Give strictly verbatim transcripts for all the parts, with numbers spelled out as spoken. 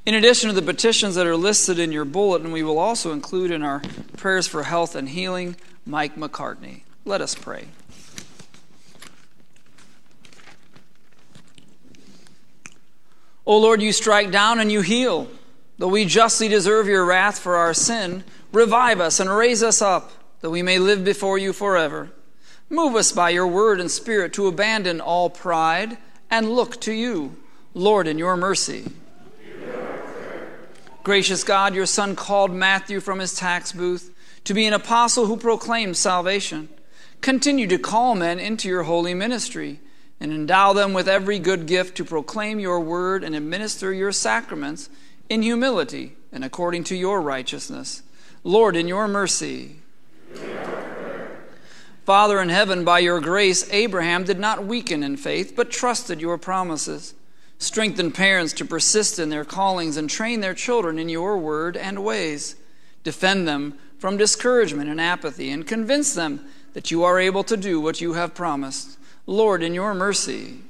In addition to the petitions that are listed in your bulletin, we will also include in our prayers for health and healing Mike McCartney. Let us pray. O Lord, you strike down and you heal. Though we justly deserve your wrath for our sin, revive us and raise us up, that we may live before you forever. Move us by your word and spirit to abandon all pride and look to you, Lord, in your mercy. Gracious God, your Son called Matthew from his tax booth to be an apostle who proclaims salvation. Continue to call men into your holy ministry and endow them with every good gift to proclaim your word and administer your sacraments in humility and according to your righteousness. Lord, in your mercy. Father in heaven, by your grace, Abraham did not weaken in faith, but trusted your promises. Strengthen parents to persist in their callings and train their children in your word and ways. Defend them from discouragement and apathy, and convince them that you are able to do what you have promised. Lord, in your mercy.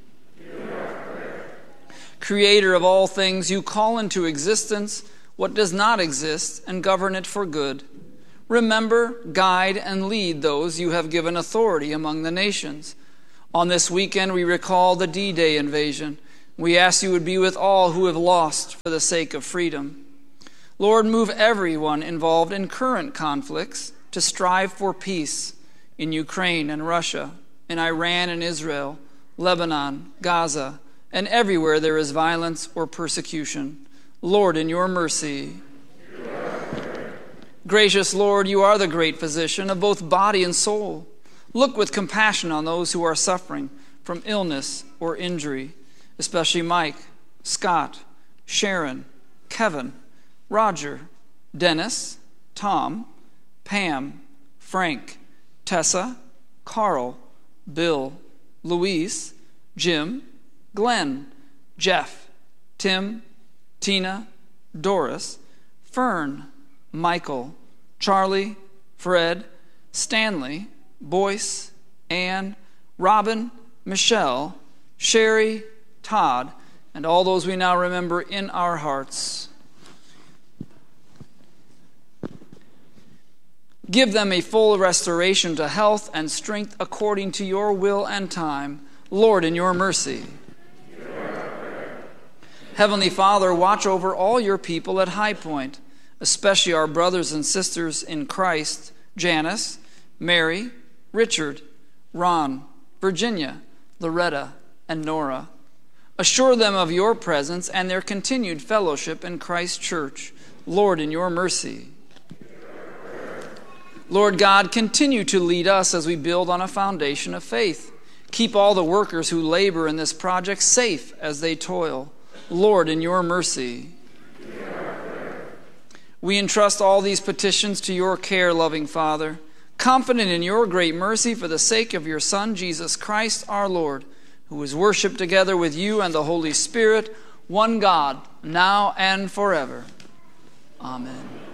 Creator of all things, you call into existence what does not exist and govern it for good. Remember, guide, and lead those you have given authority among the nations. On this weekend, we recall the D-Day invasion. We ask you would be with all who have lost for the sake of freedom. Lord, move everyone involved in current conflicts to strive for peace in Ukraine and Russia, in Iran and Israel, Lebanon, Gaza, and everywhere there is violence or persecution. Lord, in your mercy. Gracious Lord, you are the great physician of both body and soul. Look with compassion on those who are suffering from illness or injury, especially Mike, Scott, Sharon, Kevin, Roger, Dennis, Tom, Pam, Frank, Tessa, Carl, Bill, Luis, Jim, Glenn, Jeff, Tim, Tina, Doris, Fern, Michael, Charlie, Fred, Stanley, Boyce, Ann, Robin, Michelle, Sherry, Todd, and all those we now remember in our hearts. Give them a full restoration to health and strength according to your will and time. Lord, in your mercy. Heavenly Father, watch over all your people at High Point, especially our brothers and sisters in Christ, Janice, Mary, Richard, Ron, Virginia, Loretta, and Nora. Assure them of your presence and their continued fellowship in Christ's church. Lord, in your mercy. Lord God, continue to lead us as we build on a foundation of faith. Keep all the workers who labor in this project safe as they toil. Lord, in your mercy. We entrust all these petitions to your care, loving Father, confident in your great mercy for the sake of your Son, Jesus Christ, our Lord, who is worshipped together with you and the Holy Spirit, one God, now and forever. Amen.